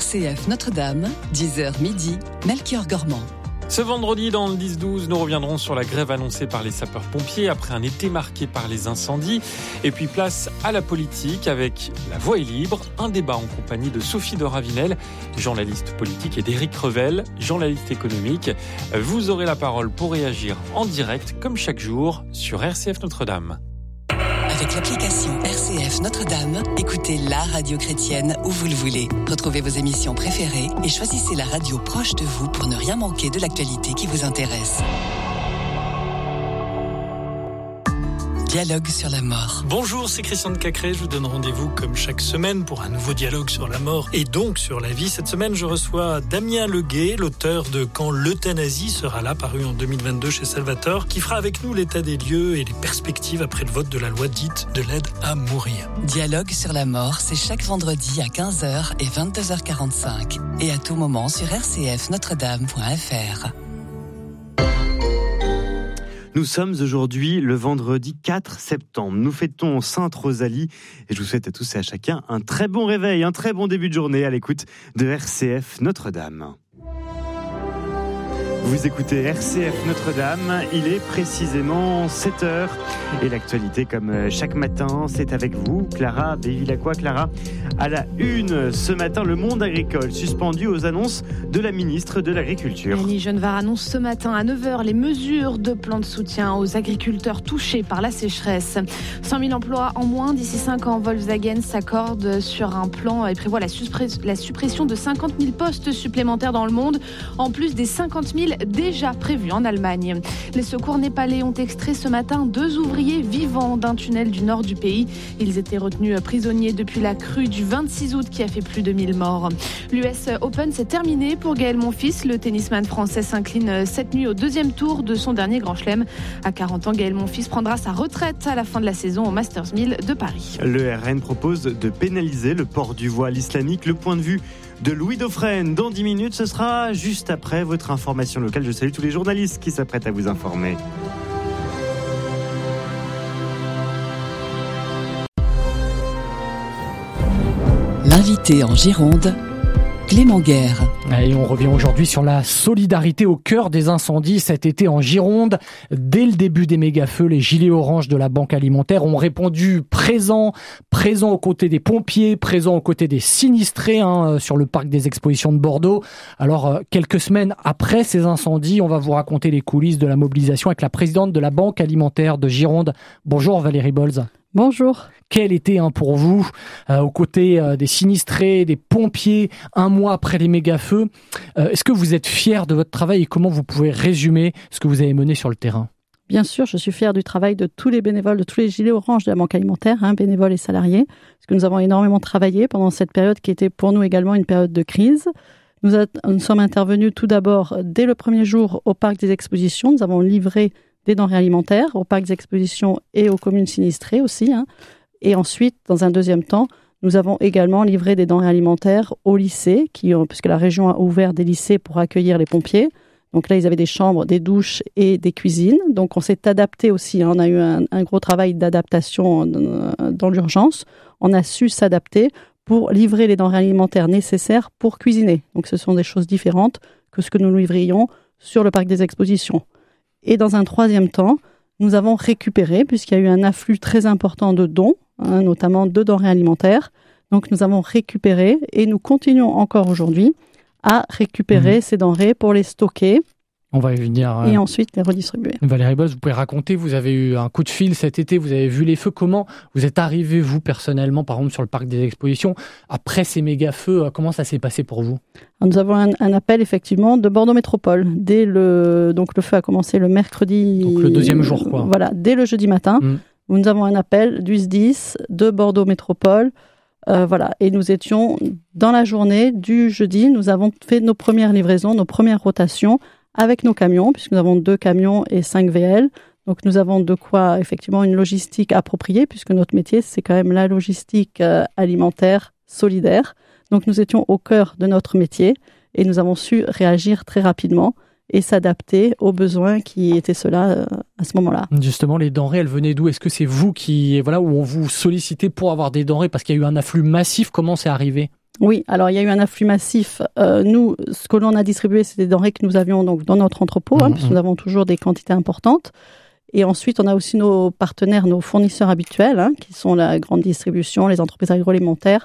RCF Notre-Dame, 10h midi, Melchior Gormand. Ce vendredi, dans le 10-12, nous reviendrons sur la grève annoncée par les sapeurs-pompiers après un été marqué par les incendies. Et puis place à la politique avec La Voix est libre, un débat en compagnie de Sophie de Ravinel, journaliste politique, et d'Éric Revel, journaliste économique. Vous aurez la parole pour réagir en direct, comme chaque jour, sur RCF Notre-Dame. Avec l'application RCF Notre-Dame, écoutez la radio chrétienne où vous le voulez. Retrouvez vos émissions préférées et choisissez la radio proche de vous pour ne rien manquer de l'actualité qui vous intéresse. Dialogue sur la mort. Bonjour, c'est Christian de Cacré. Je vous donne rendez-vous comme chaque semaine pour un nouveau dialogue sur la mort et donc sur la vie. Cette semaine, je reçois Damien Leguet, l'auteur de Quand l'euthanasie sera là, paru en 2022 chez Salvatore, qui fera avec nous l'état des lieux et les perspectives après le vote de la loi dite de l'aide à mourir. Dialogue sur la mort, c'est chaque vendredi à 15h et 22h45 et à tout moment sur rcfnotredame.fr. Nous sommes aujourd'hui le vendredi 4 septembre. Nous fêtons Sainte Rosalie et je vous souhaite à tous et à chacun un très bon réveil, un très bon début de journée à l'écoute de RCF Notre-Dame. Vous écoutez RCF Notre-Dame, il est précisément 7h et l'actualité comme chaque matin, c'est avec vous, Clara Bévilacqua. Clara, à la une ce matin, le monde agricole suspendu aux annonces de la ministre de l'Agriculture. Annie Genevard annonce ce matin à 9h les mesures de plan de soutien aux agriculteurs touchés par la sécheresse. 100 000 emplois en moins d'ici 5 ans. Volkswagen s'accorde sur un plan et prévoit la suppression de 50 000 postes supplémentaires dans le monde, en plus des 50 000 déjà prévus en Allemagne. Les secours népalais ont extrait ce matin 2 ouvriers vivants d'un tunnel du nord du pays. Ils étaient retenus prisonniers depuis la crue du 26 août qui a fait plus de 1000 morts. L'US Open s'est terminé pour Gaël Monfils. Le tennisman français s'incline cette nuit au 2e tour de son dernier Grand Chelem. À 40 ans, Gaël Monfils prendra sa retraite à la fin de la saison au Masters 1000 de Paris. Le RN propose de pénaliser le port du voile islamique. Le point de vue de Louis Dauphren dans 10 minutes. Ce sera juste après votre information locale. Je salue tous les journalistes qui s'apprêtent à vous informer. L'invité en Gironde, Clément Guerre. Et on revient aujourd'hui sur la solidarité au cœur des incendies cet été en Gironde. Dès le début des méga-feux, les gilets orange de la Banque Alimentaire ont répondu présents aux côtés des pompiers, présents aux côtés des sinistrés sur le parc des expositions de Bordeaux. Alors, quelques semaines après ces incendies, on va vous raconter les coulisses de la mobilisation avec la présidente de la Banque Alimentaire de Gironde. Bonjour Valérie Bolz. Bonjour. Quel été pour vous, aux côtés des sinistrés, des pompiers, un mois après les méga-feux. Est-ce que vous êtes fiers de votre travail et comment vous pouvez résumer ce que vous avez mené sur le terrain ? Bien sûr, je suis fière du travail de tous les bénévoles, de tous les gilets orange de la Banque Alimentaire, bénévoles et salariés, parce que nous avons énormément travaillé pendant cette période qui était pour nous également une période de crise. Nous sommes intervenus tout d'abord dès le premier jour au parc des expositions. Nous avons livré des denrées alimentaires au parc des expositions et aux communes sinistrées aussi. Et ensuite, dans un deuxième temps, nous avons également livré des denrées alimentaires aux lycées, puisque la région a ouvert des lycées pour accueillir les pompiers. Donc là, ils avaient des chambres, des douches et des cuisines. Donc on s'est adapté aussi. On a eu un gros travail d'adaptation dans l'urgence. On a su s'adapter pour livrer les denrées alimentaires nécessaires pour cuisiner. Donc ce sont des choses différentes que ce que nous livrions sur le parc des expositions. Et dans un troisième temps, nous avons récupéré, puisqu'il y a eu un afflux très important de dons, notamment de denrées alimentaires. Donc nous avons récupéré et nous continuons encore aujourd'hui à récupérer ces denrées pour les stocker. On va y venir. Et ensuite les redistribuer. Valérie Bolz, vous pouvez raconter, vous avez eu un coup de fil cet été, vous avez vu les feux. Comment vous êtes arrivé, vous, personnellement, par exemple, sur le parc des expositions, après ces méga-feux, comment ça s'est passé pour vous ? Alors, nous avons un appel, effectivement, de Bordeaux Métropole. Donc le feu a commencé le mercredi. Donc le deuxième jour, quoi. Voilà, dès le jeudi matin. Nous avons un appel du SDIS de Bordeaux Métropole. Et nous étions dans la journée du jeudi, nous avons fait nos premières livraisons, nos premières rotations avec nos camions, puisque nous avons 2 camions et 5 VL. Donc nous avons de quoi, effectivement, une logistique appropriée, puisque notre métier, c'est quand même la logistique alimentaire solidaire. Donc nous étions au cœur de notre métier et nous avons su réagir très rapidement et s'adapter aux besoins qui étaient ceux-là à ce moment-là. Justement, les denrées, elles venaient d'où ? Est-ce que c'est vous où on vous sollicitait pour avoir des denrées parce qu'il y a eu un afflux massif ? Comment c'est arrivé ? Oui, alors il y a eu un afflux massif. Nous, ce que l'on a distribué, c'est des denrées que nous avions donc dans notre entrepôt, puisque nous avons toujours des quantités importantes. Et ensuite, on a aussi nos partenaires, nos fournisseurs habituels, qui sont la grande distribution, les entreprises agroalimentaires,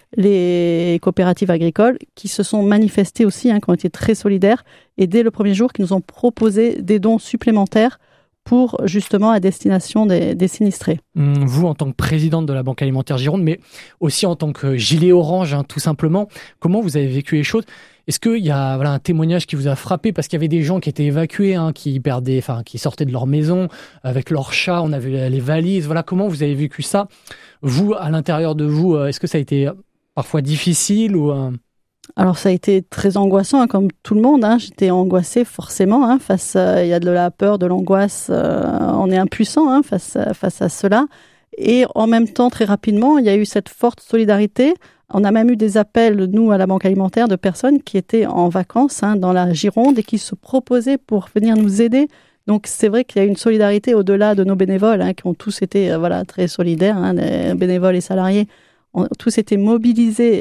les coopératives agricoles, qui se sont manifestés aussi, qui ont été très solidaires, et dès le premier jour, qui nous ont proposé des dons supplémentaires pour justement à destination des sinistrés. Vous, en tant que présidente de la Banque Alimentaire Gironde, mais aussi en tant que gilet orange, tout simplement, comment vous avez vécu les choses ? Est-ce qu'il y a un témoignage qui vous a frappé parce qu'il y avait des gens qui étaient évacués, qui sortaient de leur maison avec leurs chats, on a vu les valises, comment vous avez vécu ça ? Vous, à l'intérieur de vous, est-ce que ça a été parfois difficile ou Alors ça a été très angoissant, comme tout le monde. J'étais angoissée forcément. Il y a de la peur, de l'angoisse. On est impuissant face à cela. Et en même temps, très rapidement, il y a eu cette forte solidarité. On a même eu des appels, nous, à la Banque Alimentaire, de personnes qui étaient en vacances dans la Gironde et qui se proposaient pour venir nous aider. Donc c'est vrai qu'il y a une solidarité au-delà de nos bénévoles, qui ont tous été très solidaires, les bénévoles et salariés. Tous étaient mobilisés.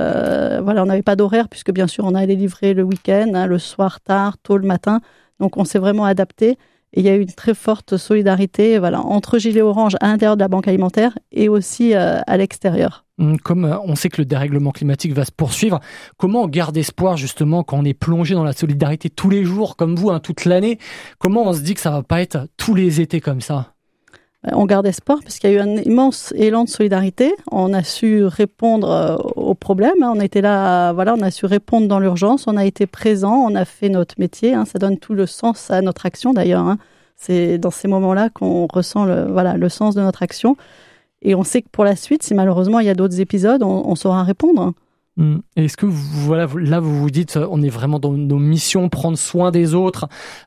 On n'avait pas d'horaire puisque bien sûr on allait livrer le week-end, le soir tard, tôt le matin. Donc on s'est vraiment adapté. Et il y a eu une très forte solidarité entre Gilets Orange à l'intérieur de la Banque Alimentaire et aussi à l'extérieur. Comme on sait que le dérèglement climatique va se poursuivre, comment on garde espoir justement quand on est plongé dans la solidarité tous les jours comme vous, toute l'année ? Comment on se dit que ça ne va pas être tous les étés comme ça ? On garde espoir parce qu'il y a eu un immense élan de solidarité. On a su répondre aux problèmes. On était là, on a su répondre dans l'urgence. On a été présent, on a fait notre métier. Ça donne tout le sens à notre action d'ailleurs. C'est dans ces moments-là qu'on ressent le sens de notre action. Et on sait que pour la suite, si malheureusement il y a d'autres épisodes, on saura répondre. Est-ce que là vous vous dites, on est vraiment dans nos missions, prendre soin des autres,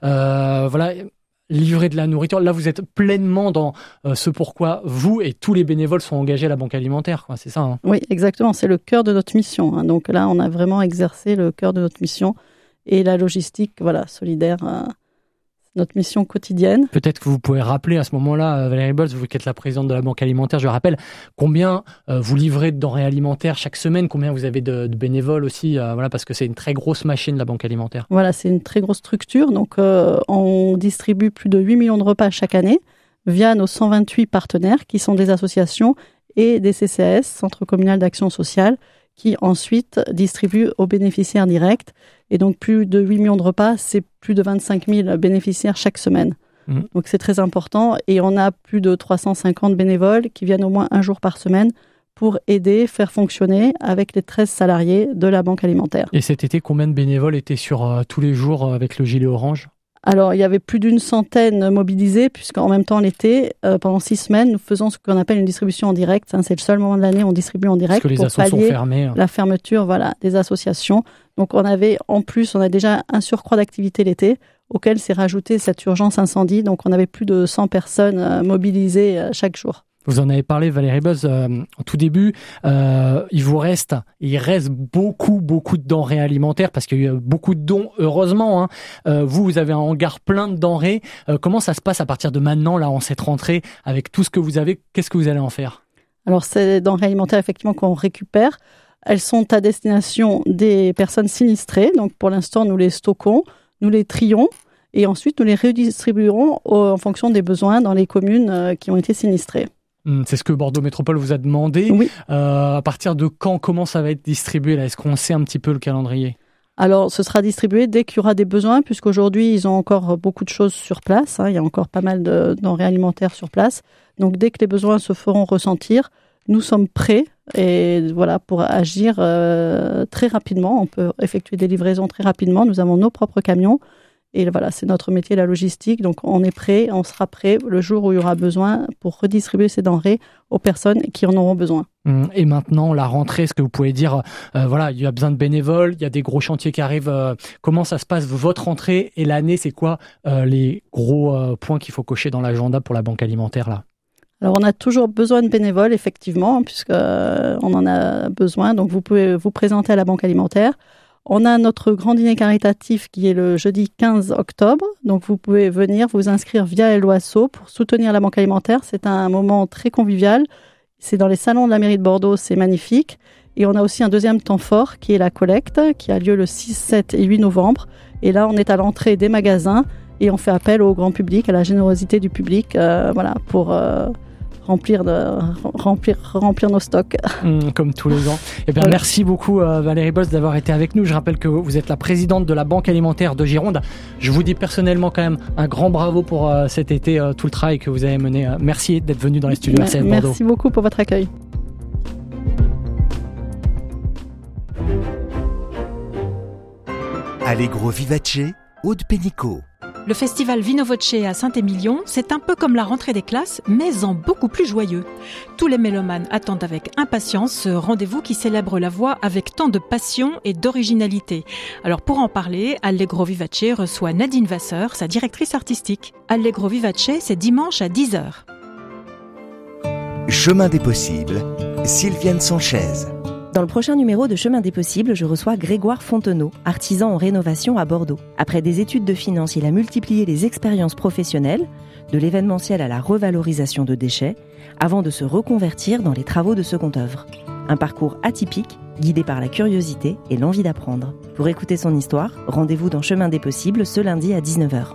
livrer de la nourriture. Là, vous êtes pleinement dans ce pourquoi vous et tous les bénévoles sont engagés à la Banque Alimentaire, c'est ça Oui, exactement. C'est le cœur de notre mission. Donc là, on a vraiment exercé le cœur de notre mission et la logistique, solidaire, notre mission quotidienne. Peut-être que vous pouvez rappeler à ce moment-là, Valérie Bolz, vous qui êtes la présidente de la Banque Alimentaire, je rappelle, combien vous livrez de denrées alimentaires chaque semaine, combien vous avez de bénévoles aussi, parce que c'est une très grosse machine, la Banque Alimentaire. C'est une très grosse structure. Donc, on distribue plus de 8 millions de repas chaque année via nos 128 partenaires qui sont des associations et des CCAS, Centre communal d'action sociale, qui ensuite distribuent aux bénéficiaires directs. Et donc, plus de 8 millions de repas, c'est plus de 25 000 bénéficiaires chaque semaine. Donc, c'est très important. Et on a plus de 350 bénévoles qui viennent au moins un jour par semaine pour aider, faire fonctionner avec les 13 salariés de la Banque Alimentaire. Et cet été, combien de bénévoles étaient sur tous les jours avec le gilet orange ? Alors, il y avait plus d'une centaine mobilisés, puisqu'en même temps, l'été, pendant 6 semaines, nous faisons ce qu'on appelle une distribution en direct. C'est le seul moment de l'année où on distribue en direct. Parce que les assos sont fermés. La fermeture des associations. Donc, on a déjà un surcroît d'activité l'été, auquel s'est rajouté cette urgence incendie. Donc, on avait plus de 100 personnes mobilisées chaque jour. Vous en avez parlé, Valérie Bolz, au tout début. Il reste beaucoup de denrées alimentaires parce qu'il y a eu beaucoup de dons, heureusement. Vous avez un hangar plein de denrées. Comment ça se passe à partir de maintenant, là, en cette rentrée, avec tout ce que vous avez ? Qu'est-ce que vous allez en faire ? Alors, ces denrées alimentaires, effectivement, qu'on récupère, elles sont à destination des personnes sinistrées. Donc, pour l'instant, nous les stockons, nous les trions. Et ensuite, nous les redistribuerons en fonction des besoins dans les communes qui ont été sinistrées. C'est ce que Bordeaux Métropole vous a demandé. Oui. À partir de quand, comment ça va être distribué là ? Est-ce qu'on sait un petit peu le calendrier ? Alors, ce sera distribué dès qu'il y aura des besoins, puisqu'aujourd'hui, ils ont encore beaucoup de choses sur place. Il y a encore pas mal de denrées alimentaires sur place. Donc, dès que les besoins se feront ressentir, nous sommes prêts pour agir très rapidement. On peut effectuer des livraisons très rapidement. Nous avons nos propres camions. Et c'est notre métier, la logistique. Donc, on est prêt, on sera prêt le jour où il y aura besoin pour redistribuer ces denrées aux personnes qui en auront besoin. Et maintenant, la rentrée, est-ce que vous pouvez dire, il y a besoin de bénévoles, il y a des gros chantiers qui arrivent. Comment ça se passe, votre rentrée et l'année ? C'est quoi les gros points qu'il faut cocher dans l'agenda pour la Banque Alimentaire là ? Alors, on a toujours besoin de bénévoles, effectivement, puisqu'on en a besoin. Donc, vous pouvez vous présenter à la Banque Alimentaire. On a notre grand dîner caritatif qui est le jeudi 15 octobre. Donc, vous pouvez venir vous inscrire via Helloasso pour soutenir la Banque Alimentaire. C'est un moment très convivial. C'est dans les salons de la mairie de Bordeaux, c'est magnifique. Et on a aussi un deuxième temps fort qui est la collecte, qui a lieu le 6, 7 et 8 novembre. Et là, on est à l'entrée des magasins et on fait appel au grand public, à la générosité du public, pour remplir nos stocks. Comme tous les ans. Eh bien, merci beaucoup Valérie Bols d'avoir été avec nous. Je rappelle que vous êtes la présidente de la Banque alimentaire de Gironde. Je vous dis personnellement quand même un grand bravo pour cet été, tout le travail que vous avez mené. Merci d'être venu dans les studios RCF Bordeaux. Merci beaucoup pour votre accueil. Allegro Vivace, Aude Pénicaud. Le festival Vino Voce à Saint-Émilion, c'est un peu comme la rentrée des classes, mais en beaucoup plus joyeux. Tous les mélomanes attendent avec impatience ce rendez-vous qui célèbre la voix avec tant de passion et d'originalité. Alors pour en parler, Allegro Vivace reçoit Nadine Vasseur, sa directrice artistique. Allegro Vivace, c'est dimanche à 10h. Chemin des possibles, Sylviane Sanchez. Dans le prochain numéro de Chemin des possibles, je reçois Grégoire Fontenot, artisan en rénovation à Bordeaux. Après des études de finance, il a multiplié les expériences professionnelles, de l'événementiel à la revalorisation de déchets, avant de se reconvertir dans les travaux de seconde œuvre. Un parcours atypique, guidé par la curiosité et l'envie d'apprendre. Pour écouter son histoire, rendez-vous dans Chemin des possibles ce lundi à 19h.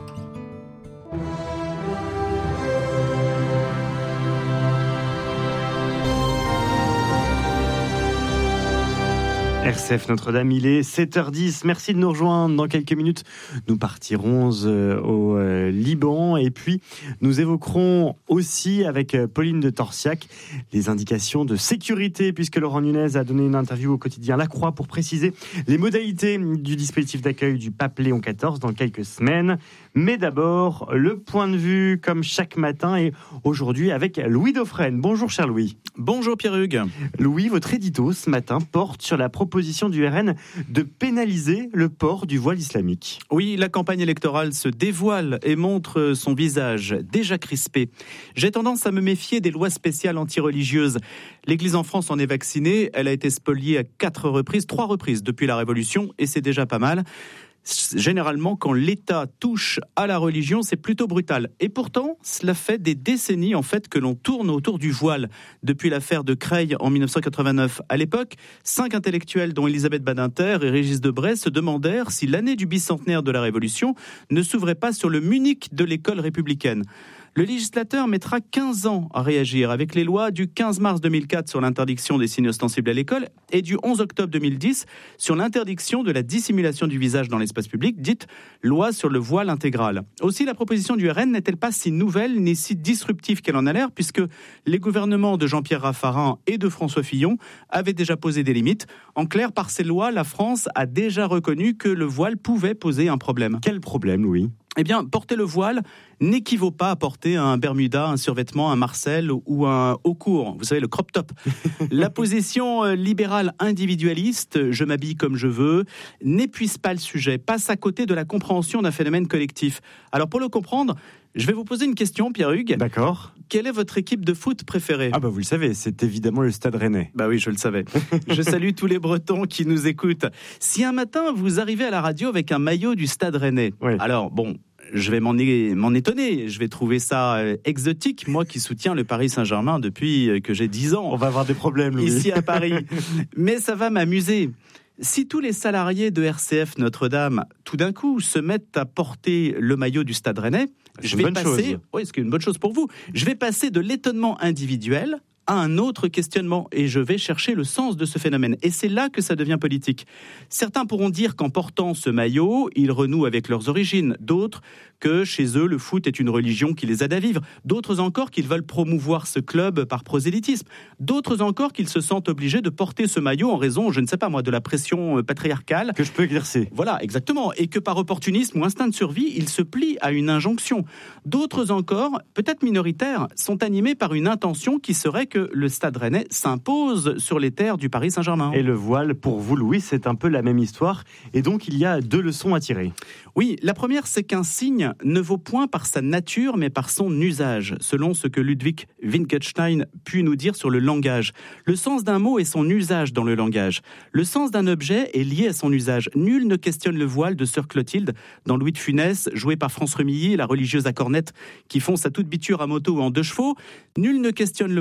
RCF Notre-Dame, il est 7h10. Merci de nous rejoindre. Dans quelques minutes, nous partirons au Liban et puis nous évoquerons aussi avec Pauline de Torsiac les indications de sécurité puisque Laurent Nunez a donné une interview au quotidien La Croix pour préciser les modalités du dispositif d'accueil du pape Léon XIV dans quelques semaines. Mais d'abord, le point de vue comme chaque matin et aujourd'hui avec Louis Dauphren. Bonjour cher Louis. Bonjour Pierre-Hugues. Louis, votre édito ce matin porte sur la proposition du RN de pénaliser le port du voile islamique. Oui, la campagne électorale se dévoile et montre son visage déjà crispé. J'ai tendance à me méfier des lois spéciales anti-religieuses. L'Église en France en est vaccinée, elle a été spoliée à 3 reprises depuis la Révolution et c'est déjà pas mal. Généralement, quand l'État touche à la religion, c'est plutôt brutal. Et pourtant, cela fait des décennies en fait que l'on tourne autour du voile. Depuis l'affaire de Creil en 1989. À l'époque, 5 intellectuels, dont Elisabeth Badinter et Régis Debray, se demandèrent si l'année du bicentenaire de la Révolution ne s'ouvrait pas sur le Munich de l'école républicaine. Le législateur mettra 15 ans à réagir avec les lois du 15 mars 2004 sur l'interdiction des signes ostensibles à l'école et du 11 octobre 2010 sur l'interdiction de la dissimulation du visage dans l'espace public, dite loi sur le voile intégral. Aussi, la proposition du RN n'est-elle pas si nouvelle ni si disruptive qu'elle en a l'air, puisque les gouvernements de Jean-Pierre Raffarin et de François Fillon avaient déjà posé des limites. En clair, par ces lois, la France a déjà reconnu que le voile pouvait poser un problème. Quel problème, Louis ? Eh bien, porter le voile n'équivaut pas à porter un bermuda, un survêtement, un marcel ou un haut court. Vous savez, le crop top. La position libérale individualiste, je m'habille comme je veux, n'épuise pas le sujet, passe à côté de la compréhension d'un phénomène collectif. Alors, pour le comprendre, je vais vous poser une question, Pierre-Hugues. D'accord. Quelle est votre équipe de foot préférée ? Ah bah vous le savez, c'est évidemment le Stade Rennais. Bah oui, je le savais. Je salue tous les Bretons qui nous écoutent. Si un matin, vous arrivez à la radio avec un maillot du Stade Rennais, oui. Alors bon, je vais m'en étonner, je vais trouver ça exotique, moi qui soutiens le Paris Saint-Germain depuis que j'ai 10 ans. On va avoir des problèmes, Louis. Ici à Paris. Mais ça va m'amuser. Si tous les salariés de RCF Notre-Dame, tout d'un coup, se mettent à porter le maillot du Stade Rennais, je vais passer... Oui, c'est une bonne chose pour vous. Je vais passer de l'étonnement individuel à un autre questionnement et je vais chercher le sens de ce phénomène. Et c'est là que ça devient politique. Certains pourront dire qu'en portant ce maillot, ils renouent avec leurs origines. D'autres que chez eux, le foot est une religion qui les aide à vivre. D'autres encore qu'ils veulent promouvoir ce club par prosélytisme. D'autres encore qu'ils se sentent obligés de porter ce maillot en raison, je ne sais pas moi, de la pression patriarcale. Que je peux exercer. Voilà, exactement. Et que par opportunisme ou instinct de survie, ils se plient à une injonction. D'autres encore, peut-être minoritaires, sont animés par une intention qui serait que le Stade Rennais s'impose sur les terres du Paris Saint-Germain. Et le voile, pour vous, Louis, c'est un peu la même histoire. Et donc, il y a 2 leçons à tirer. Oui, la première, c'est qu'un signe ne vaut point par sa nature, mais par son usage, selon ce que Ludwig Wittgenstein put nous dire sur le langage. Le sens d'un mot est son usage dans le langage. Le sens d'un objet est lié à son usage. Nul ne questionne le voile de sœur Clotilde dans Louis de Funès, joué par France Remilly, la religieuse à cornette qui fonce à toute biture à moto ou en 2 chevaux. Nul ne questionne le voile de la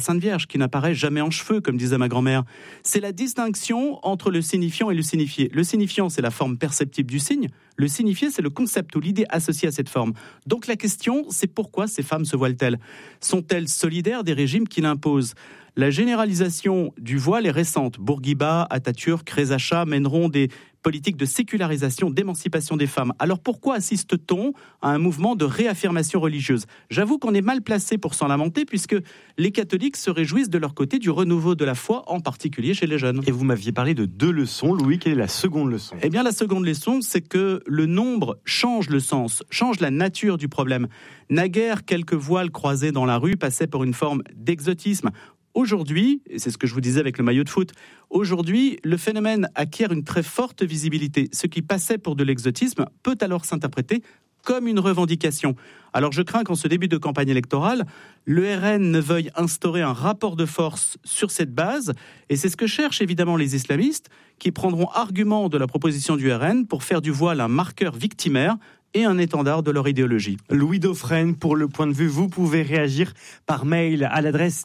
Sainte Vierge qui n'apparaît jamais en cheveux, comme disait ma grand-mère. C'est la distinction entre le signifiant et le signifié. Le signifiant, c'est la forme perceptible du signe. Le signifié, c'est le concept ou l'idée associée à cette forme. Donc la question, c'est pourquoi ces femmes se voilent-elles ? Sont-elles solidaires des régimes qui l'imposent ? La généralisation du voile est récente. Bourguiba, Atatürk, Reza Shah mèneront des politiques de sécularisation, d'émancipation des femmes. Alors pourquoi assiste-t-on à un mouvement de réaffirmation religieuse ? J'avoue qu'on est mal placé pour s'en lamenter, puisque les catholiques se réjouissent de leur côté du renouveau de la foi, en particulier chez les jeunes. Et vous m'aviez parlé de 2 leçons. Louis, quelle est la seconde leçon ? Eh bien, la seconde leçon, c'est que le nombre change le sens, change la nature du problème. Naguère, quelques voiles croisés dans la rue passaient pour une forme d'exotisme. Aujourd'hui, et c'est ce que je vous disais avec le maillot de foot, aujourd'hui, le phénomène acquiert une très forte visibilité. Ce qui passait pour de l'exotisme peut alors s'interpréter comme une revendication. Alors je crains qu'en ce début de campagne électorale, le RN ne veuille instaurer un rapport de force sur cette base, et c'est ce que cherchent évidemment les islamistes, qui prendront argument de la proposition du RN pour faire du voile un marqueur victimaire et un étendard de leur idéologie. Louis Dauphren, pour Le Point de Vue, vous pouvez réagir par mail à l'adresse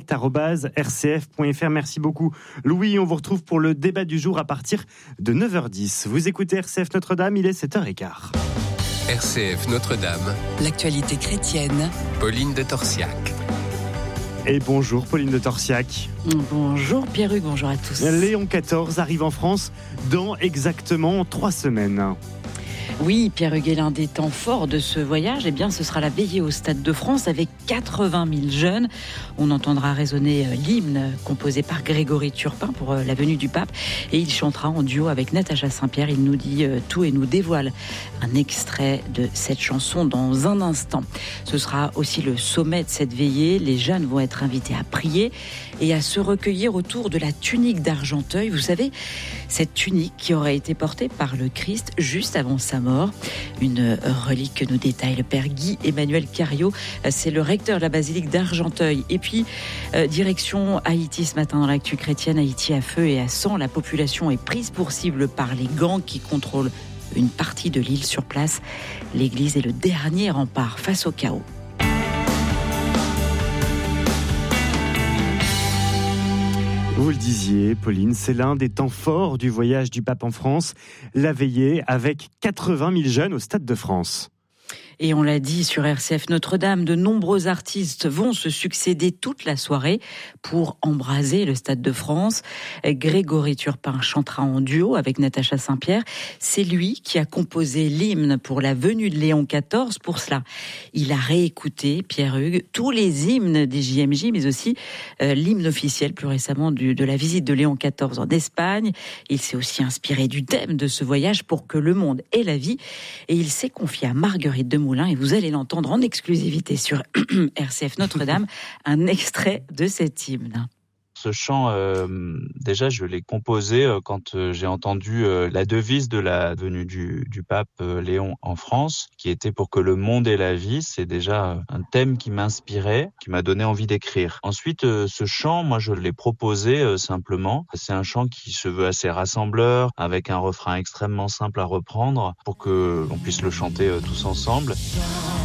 direct@rcf.fr. Merci beaucoup. Louis, on vous retrouve pour le débat du jour à partir de 9h10. Vous écoutez RCF Notre-Dame, il est 7h15. RCF Notre-Dame. L'actualité chrétienne. Pauline de Torsiac. Et bonjour Pauline de Torsiac. Bonjour Pierre-Hugues, bonjour à tous. Léon XIV arrive en France dans exactement 3 semaines. Oui, Pierre-Hugues, l'un des temps forts de ce voyage, eh bien, ce sera la veillée au Stade de France avec 80 000 jeunes. On entendra résonner l'hymne composé par Grégory Turpin pour la venue du pape. Et il chantera en duo avec Natacha Saint-Pierre. Il nous dit tout et nous dévoile un extrait de cette chanson dans un instant. Ce sera aussi le sommet de cette veillée. Les jeunes vont être invités à prier et à se recueillir autour de la tunique d'Argenteuil. Vous savez, cette tunique qui aurait été portée par le Christ juste avant sa mort. Une relique que nous détaille le père Guy Emmanuel Cario. C'est le recteur de la basilique d'Argenteuil. Et puis, direction Haïti ce matin dans l'actu chrétienne. Haïti à feu et à sang. La population est prise pour cible par les gangs qui contrôlent une partie de l'île sur place. L'église est le dernier rempart face au chaos. Vous le disiez, Pauline, c'est l'un des temps forts du voyage du pape en France, la veillée avec 80 000 jeunes au Stade de France. Et on l'a dit sur RCF Notre-Dame, de nombreux artistes vont se succéder toute la soirée pour embraser le Stade de France. Grégory Turpin chantera en duo avec Natacha Saint-Pierre. C'est lui qui a composé l'hymne pour la venue de Léon XIV. Pour cela, il a réécouté, Pierre-Hugues, tous les hymnes des JMJ, mais aussi l'hymne officiel plus récemment de la visite de Léon XIV en Espagne. Il s'est aussi inspiré du thème de ce voyage pour que le monde ait la vie. Et il s'est confié à Marguerite de Moulin, et vous allez l'entendre en exclusivité sur RCF Notre-Dame, un extrait de cet hymne. Ce chant, déjà, je l'ai composé quand j'ai entendu la devise de la venue du pape Léon en France, qui était pour que le monde ait la vie. C'est déjà un thème qui m'inspirait, qui m'a donné envie d'écrire. Ensuite, ce chant, moi, je l'ai proposé simplement. C'est un chant qui se veut assez rassembleur, avec un refrain extrêmement simple à reprendre, pour que l'on puisse le chanter tous ensemble.